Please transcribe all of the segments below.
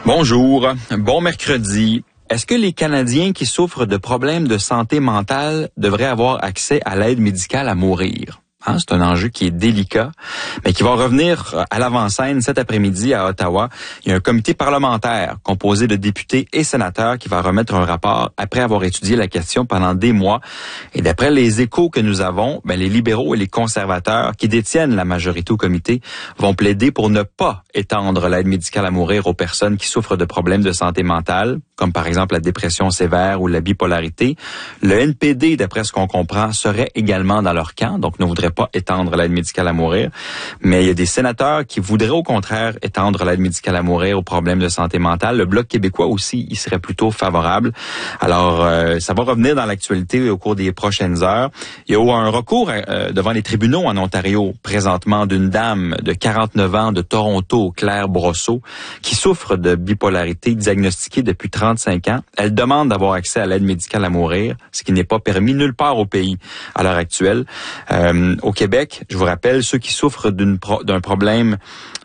Bonjour, bon mercredi. Est-ce que les Canadiens qui souffrent de problèmes de santé mentale devraient avoir accès à l'aide médicale à mourir? C'est un enjeu qui est délicat, mais qui va revenir à l'avant-scène cet après-midi à Ottawa. Il y a un comité parlementaire composé de députés et sénateurs qui va remettre un rapport après avoir étudié la question pendant des mois. Et d'après les échos que nous avons, les libéraux et les conservateurs qui détiennent la majorité au comité vont plaider pour ne pas étendre l'aide médicale à mourir aux personnes qui souffrent de problèmes de santé mentale, comme par exemple la dépression sévère ou la bipolarité. Le NPD, d'après ce qu'on comprend, serait également dans leur camp, donc ne voudrait pas étendre l'aide médicale à mourir. Mais il y a des sénateurs qui voudraient au contraire étendre l'aide médicale à mourir aux problèmes de santé mentale. Le Bloc québécois aussi, il serait plutôt favorable. Alors, ça va revenir dans l'actualité au cours des prochaines heures. Il y a eu un recours devant les tribunaux en Ontario présentement d'une dame de 49 ans de Toronto, Claire Brosseau, qui souffre de bipolarité diagnostiquée depuis 35 ans. Elle demande d'avoir accès à l'aide médicale à mourir, ce qui n'est pas permis nulle part au pays à l'heure actuelle. Au Québec, je vous rappelle, ceux qui souffrent d'un problème,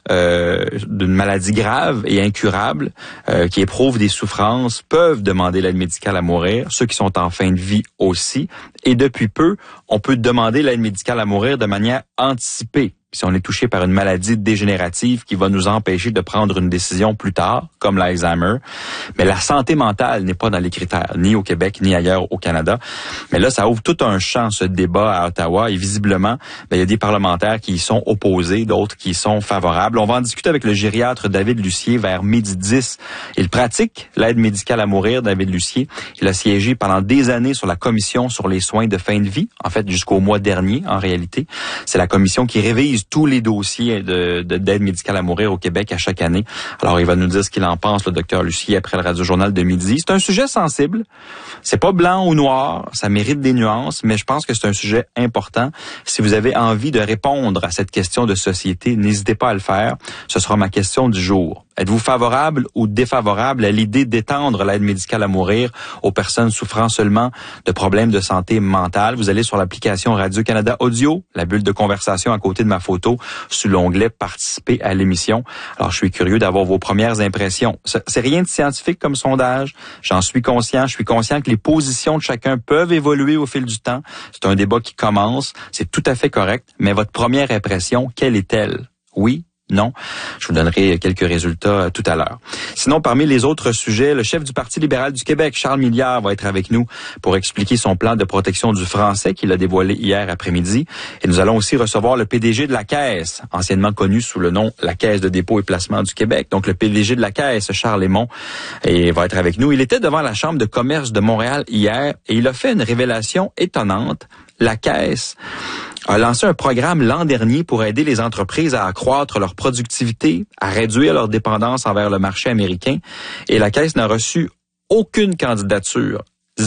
d'une maladie grave et incurable, qui éprouvent des souffrances, peuvent demander l'aide médicale à mourir. Ceux qui sont en fin de vie aussi. Et depuis peu, on peut demander l'aide médicale à mourir de manière anticipée. Si on est touché par une maladie dégénérative qui va nous empêcher de prendre une décision plus tard, comme l'Alzheimer. Mais la santé mentale n'est pas dans les critères, ni au Québec, ni ailleurs au Canada. Mais là, ça ouvre tout un champ, ce débat à Ottawa. Et visiblement, il y a des parlementaires qui y sont opposés, d'autres qui y sont favorables. On va en discuter avec le gériatre David Lucier vers 12h10. Il pratique l'aide médicale à mourir, David Lucier. Il a siégé pendant des années sur la commission sur les soins de fin de vie, en fait jusqu'au mois dernier, en réalité. C'est la commission qui révise tous les dossiers d'aide médicale à mourir au Québec à chaque année. Alors, il va nous dire ce qu'il en pense, le docteur Lucier, après le Radio-Journal de midi. C'est un sujet sensible. C'est pas blanc ou noir. Ça mérite des nuances, mais je pense que c'est un sujet important. Si vous avez envie de répondre à cette question de société, n'hésitez pas à le faire. Ce sera ma question du jour. Êtes-vous favorable ou défavorable à l'idée d'étendre l'aide médicale à mourir aux personnes souffrant seulement de problèmes de santé mentale? Vous allez sur l'application Radio-Canada Audio, la bulle de conversation à côté de ma photo, sous l'onglet « Participer à l'émission ». Alors, je suis curieux d'avoir vos premières impressions. C'est rien de scientifique comme sondage. J'en suis conscient. Je suis conscient que les positions de chacun peuvent évoluer au fil du temps. C'est un débat qui commence. C'est tout à fait correct. Mais votre première impression, quelle est-elle? Oui? Non. Je vous donnerai quelques résultats tout à l'heure. Sinon, parmi les autres sujets, le chef du Parti libéral du Québec, Charles Milliard, va être avec nous pour expliquer son plan de protection du français qu'il a dévoilé hier après-midi. Et nous allons aussi recevoir le PDG de la Caisse, anciennement connu sous le nom la Caisse de dépôt et placement du Québec. Donc, le PDG de la Caisse, Charles Lemont, va être avec nous. Il était devant la Chambre de commerce de Montréal hier et il a fait une révélation étonnante. La Caisse a lancé un programme l'an dernier pour aider les entreprises à accroître leur productivité, à réduire leur dépendance envers le marché américain. Et la Caisse n'a reçu aucune candidature.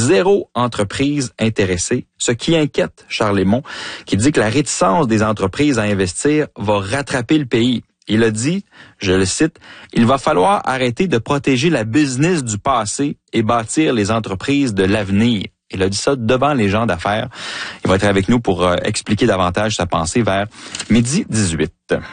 0 entreprise intéressée, ce qui inquiète Charles Lemont, qui dit que la réticence des entreprises à investir va rattraper le pays. Il a dit, je le cite, « Il va falloir arrêter de protéger la business du passé et bâtir les entreprises de l'avenir. » Il a dit ça devant les gens d'affaires. Il va être avec nous pour expliquer davantage sa pensée vers 12h18.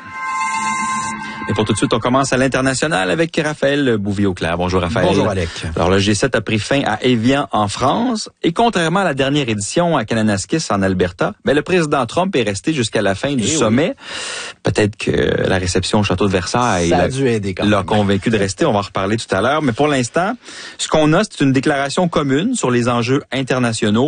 Et pour tout de suite, on commence à l'international avec Raphaël Bouvier-Auclair. Bonjour Raphaël. Bonjour Alec. Alors le G7 a pris fin à Évian en France et contrairement à la dernière édition à Kananaskis en Alberta, le président Trump est resté jusqu'à la fin du sommet. Peut-être que la réception au château de Versailles l'a convaincu de rester. On va en reparler tout à l'heure. Mais pour l'instant, ce qu'on a, c'est une déclaration commune sur les enjeux internationaux.